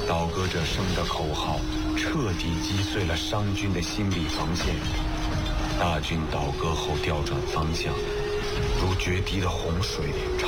倒戈者声的口号彻底击碎了商军的心理防线。大军倒戈后调转方向，如决堤的洪水